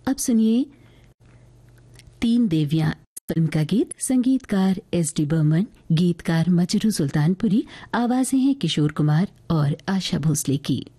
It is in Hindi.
अब सुनिए तीन देवियां फिल्म का गीत। संगीतकार एस.डी. बर्मन, गीतकार मजरू सुल्तानपुरी, आवाजें हैं किशोर कुमार और आशा भोसले की।